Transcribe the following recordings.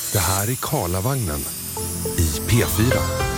Det här är Karlavagnen i P4.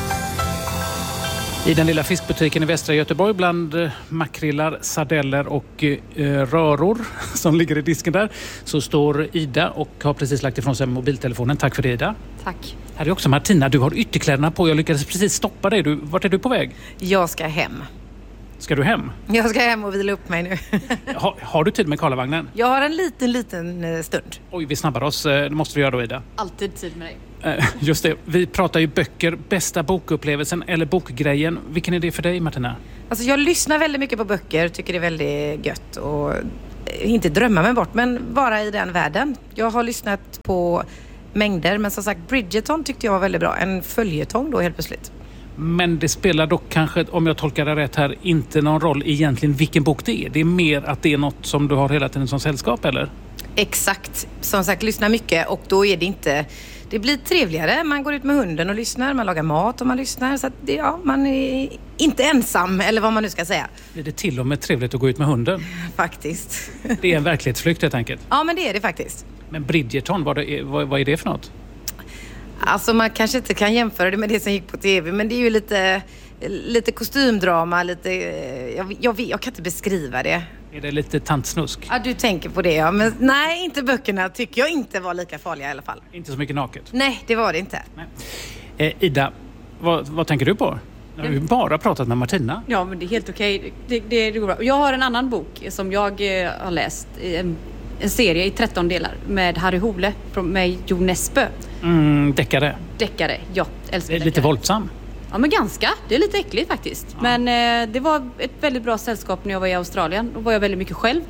I den lilla fiskbutiken i västra Göteborg bland makrillar, sardeller och röror som ligger i disken där så står Ida och har precis lagt ifrån sig mobiltelefonen. Tack för det, Ida. Tack. Här är också Martina. Du har ytterkläderna på. Jag lyckades precis stoppa dig. Vart är du på väg? Jag ska hem. Ska du hem? Jag ska hem och vila upp mig nu. Har du tid med Karlavagnen? Jag har en liten stund. Oj, vi snabbar oss. Det måste vi göra då, Ida. Alltid tid med dig. Just det. Vi pratar ju böcker. Bästa bokupplevelsen eller bokgrejen. Vilken är det för dig, Martina? Alltså jag lyssnar väldigt mycket på böcker. Tycker det är väldigt gött. Och inte drömma mig bort, men vara i den världen. Jag har lyssnat på mängder. Men som sagt, Bridgerton tyckte jag var väldigt bra. En följetong då helt plötsligt. Men det spelar dock kanske, om jag tolkar det rätt här, inte någon roll egentligen vilken bok det är. Det är mer att det är något som du har hela tiden som sällskap, eller? Exakt. Som sagt, lyssna mycket och då är det inte... Det blir trevligare. Man går ut med hunden och lyssnar. Man lagar mat och man lyssnar. Så att det, ja, man är inte ensam, eller vad man nu ska säga. Är det till och med trevligt att gå ut med hunden? Faktiskt. Det är en verklighetsflykt helt enkelt. Ja, men det är det faktiskt. Men Bridgerton, vad är det för något? Alltså man kanske inte kan jämföra det med det som gick på tv, men det är ju lite kostymdrama, lite... Jag kan inte beskriva det. Är det lite tantsnusk? Ja, du tänker på det, ja. Men nej, inte böckerna tycker jag inte var lika farliga i alla fall. Inte så mycket naket? Nej, det var det inte. Nej. Ida, vad tänker du på? Jag har ju bara pratat med Martina. Ja, men det är helt okej. Det går bra. Jag har en annan bok som jag har läst. En serie i 13 delar med Harry Hole med Jo Nesbø. Deckare, ja. Älskar deckare. Lite våldsam. Ja, men ganska. Det är lite äckligt faktiskt. Ja. Men det var ett väldigt bra sällskap när jag var i Australien. Då var jag väldigt mycket själv.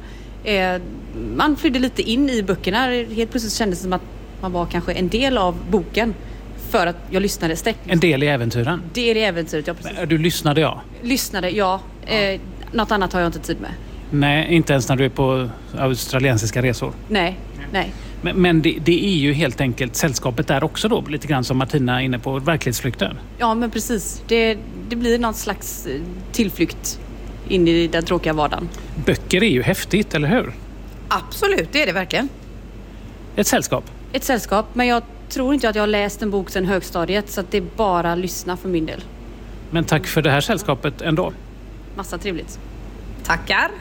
Man flydde lite in i böckerna. Helt plötsligt kändes det som att man var kanske en del av boken. För att jag lyssnade sträckt. En del i äventyren? Det är det äventyret, ja, precis. Du lyssnade, ja? Lyssnade, ja. Något annat har jag inte tid med. Nej, inte ens när du är på australiensiska resor? Nej. Men det är ju helt enkelt sällskapet där också då, lite grann som Martina är inne på, verklighetsflykten. Ja, men precis. Det blir någon slags tillflykt in i den tråkiga vardagen. Böcker är ju häftigt, eller hur? Absolut, det är det verkligen. Ett sällskap? Ett sällskap, men jag tror inte att jag har läst en bok sedan högstadiet, så att det är bara lyssna för min del. Men tack för det här sällskapet ändå. Massa trevligt. Tackar.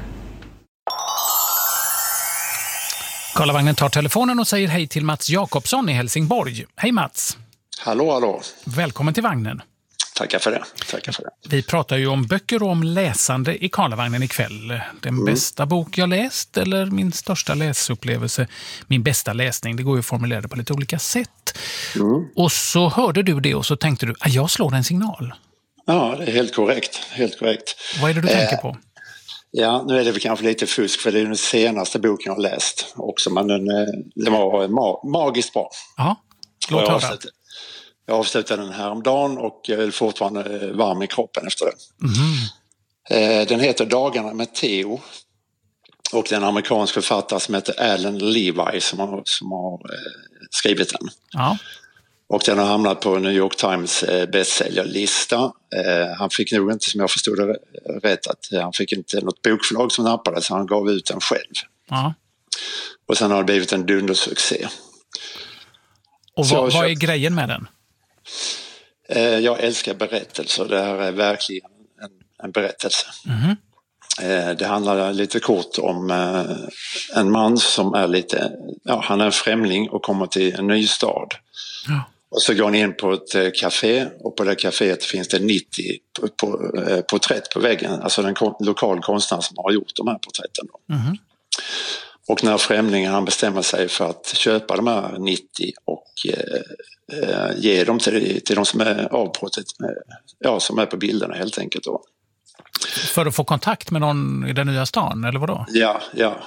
Karlavagnen tar telefonen och säger hej till Mats Jakobsson i Helsingborg. Hej Mats! Hallå. Välkommen till vagnen. Tackar för det. Vi pratar ju om böcker och om läsande i Karlavagnen ikväll. Den bästa bok jag läst eller min största läsupplevelse. Min bästa läsning, det går ju att formulera det på lite olika sätt. Och så hörde du det och så tänkte du, jag slår en signal. Ja, det är helt korrekt. Vad är det du tänker på? Ja, nu är det väl kanske lite fusk för det är den senaste boken jag har läst också, men den var magiskt bra. Ja, låt höra. Jag avslutade den här om dagen och jag är fortfarande varm i kroppen efter det. Den heter Dagarna med Theo och det är en amerikansk författare som heter Alan Levi som har skrivit den. Ja. Och den har hamnat på New York Times bestsäljarlista. Han fick nog inte, som jag förstod det rätt, att han fick inte något bokförlag som nappade, så han gav ut den själv. Ja. Och sen har det blivit en dundersuccé. Och vad är grejen med den? Jag älskar berättelser. Det här är verkligen en berättelse. Det handlar lite kort om en man som är han är en främling och kommer till en ny stad. Ja. Och så går han in på ett café och på det caféet finns det 90 porträtt på väggen. Alltså den lokal konstnär som har gjort de här porträtten. Och när främlingen han bestämmer sig för att köpa de här 90 och ge dem till de som är avporträtt, som är på bilderna helt enkelt då. För att få kontakt med någon i den nya stan, eller vadå? Ja.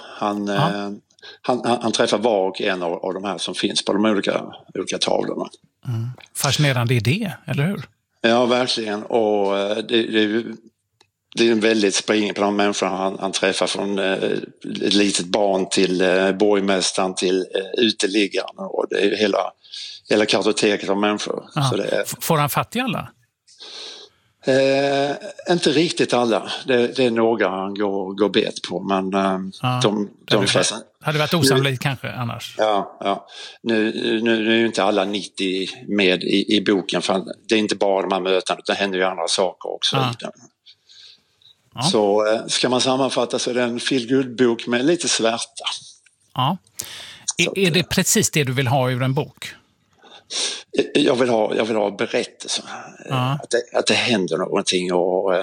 Han träffar var och en av de här som finns på de olika tavlorna. Fascinerande idé, eller hur? Ja, verkligen. Och det är en väldigt springning på de människorna han träffar, från ett litet barn till borgmästaren till uteliggaren. Och det är hela kartoteket av människor. Så det är... Får han fatt i alla? Inte riktigt alla. Det är några han går bet på, men de flesta... Hade varit osannolikt kanske annars. Ja. Nu är ju inte alla 90 med i boken, för det är inte bara de här mötena, utan det händer ju andra saker också i den. Ja. Så ska man sammanfatta så är det en feel-good-bok med lite svärta. Ja. Är det precis det du vill ha ur en bok? Jag vill ha berättelser. Att det händer någonting och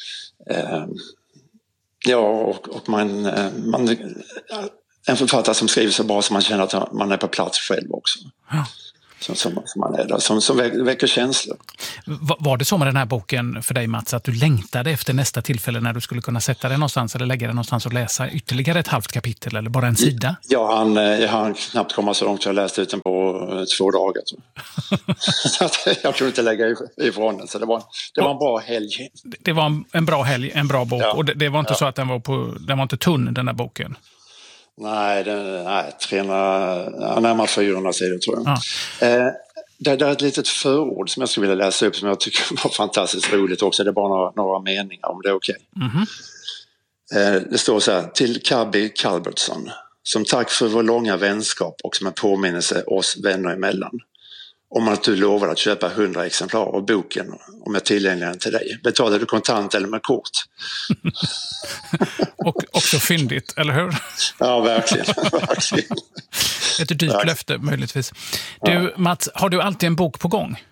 man en författare som skriver så bra som man känner att man är på plats själv också. Ja. Som man är där, som väcker känslor. Var det så med den här boken för dig, Mats, att du längtade efter nästa tillfälle när du skulle kunna sätta den någonstans eller lägga den någonstans och läsa ytterligare ett halvt kapitel eller bara en sida? Ja, jag hann knappt komma så långt, jag läste ut den på 2 dagar. Så jag kunde inte lägga ifrån den, så det var en bra helg. Det var en bra helg, en bra bok, och det var inte så att den var inte tunn, den här boken? Nej, närmare 400 sidor tror jag. Det är ett litet förord som jag skulle vilja läsa upp som jag tycker var fantastiskt roligt också. Det är bara några meningar, om det är okej. Det står så här: till Cabby Calbertson, som tack för vår långa vänskap och som en påminnelse oss vänner emellan. Om att du lovar att köpa 100 exemplar av boken om jag tillgängliggör den till dig. Betalar du kontant eller med kort? Och också fyndigt, eller hur? Ja, verkligen. Ett dyrt löfte, möjligtvis. Du, Mats, har du alltid en bok på gång?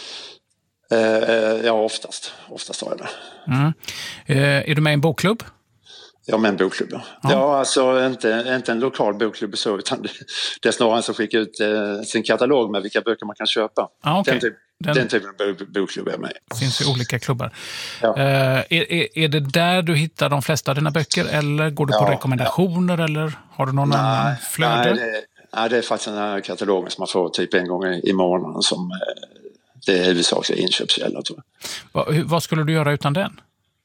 Ja, oftast. Oftast har jag det. Är du med i en bokklubb? Ja, med en bokklubb. Ja, alltså inte en lokal bokklubb så, utan det är snarare som skickar ut sin katalog med vilka böcker man kan köpa. Okay. Den typen av bokklubb är med. Det finns ju olika klubbar. Ja. Är det där du hittar de flesta av dina böcker, eller går du på rekommendationer, eller har du någon annan flöde? Nej, det är faktiskt den här katalogen som man får typ en gång i månaden som det är huvudsakliga inköpskälla, tror jag. Vad skulle du göra utan den?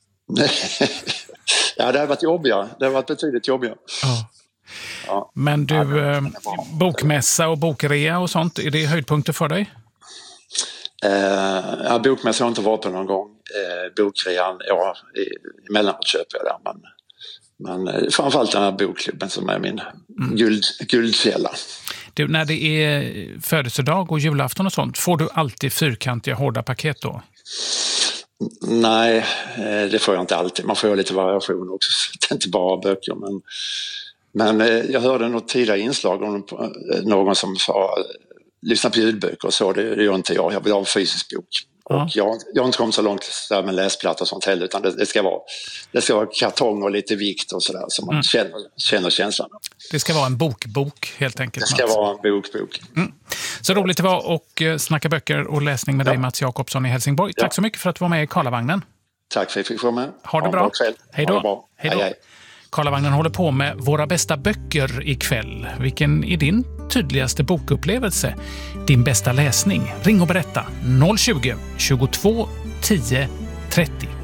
Ja, det har varit jobbigare. Det har varit betydligt jobbigare. Ja. Men du, bokmässa och bokrea och sånt, är det höjdpunkter för dig? Bokmässa har jag inte varit på någon gång. Bokrean, emellanåt köper jag där. Men framförallt den här bokklubben som är min guldkälla. Du, när det är födelsedag och julafton och sånt, får du alltid fyrkantiga hårda paket då? Nej, det får jag inte alltid. Man får lite variation också. Det är inte bara böcker. Men jag hörde något tidigare inslag om någon som sa lyssna på ljudböcker och så. Det gör inte jag. Jag vill ha en fysisk bok. Och jag har inte kommit så långt där med läsplatta och sånt heller, utan det ska vara kartong och lite vikt och sådär, så man känner känslan. Det ska vara en bokbok helt enkelt. Det ska vara en bokbok. Så roligt det var att snacka böcker och läsning med dig, Mats Jakobsson i Helsingborg. Tack så mycket för att du var med i Karlavagnen. Tack för att jag fick vara med. Ha det bra. Hej då. Hej. Karlavagnen håller på med våra bästa böcker ikväll. Vilken är din tydligaste bokupplevelse? Din bästa läsning? Ring och berätta. 020 22 10 30.